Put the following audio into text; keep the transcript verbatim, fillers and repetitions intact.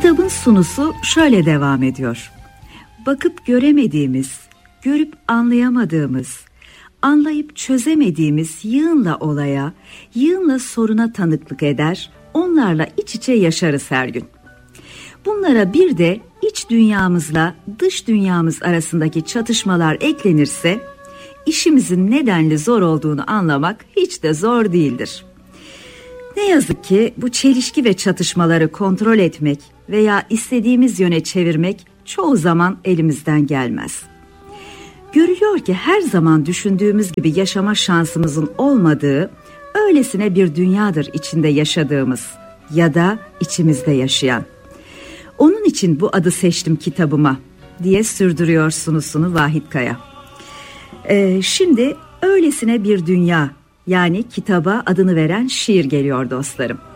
Kitabın sunusu şöyle devam ediyor. Bakıp göremediğimiz, görüp anlayamadığımız, anlayıp çözemediğimiz yığınla olaya, yığınla soruna tanıklık eder, onlarla iç içe yaşarız her gün. Bunlara bir de iç dünyamızla dış dünyamız arasındaki çatışmalar eklenirse, işimizin nedenli zor olduğunu anlamak hiç de zor değildir. Ne yazık ki bu çelişki ve çatışmaları kontrol etmek veya istediğimiz yöne çevirmek çoğu zaman elimizden gelmez. Görülüyor ki her zaman düşündüğümüz gibi yaşama şansımızın olmadığı, öylesine bir dünyadır içinde yaşadığımız ya da içimizde yaşayan. Onun için bu adı seçtim kitabıma diye sürdürüyor sunusunu Vahit Kaya. Ee, şimdi öylesine bir dünya, yani kitaba adını veren şiir geliyor dostlarım.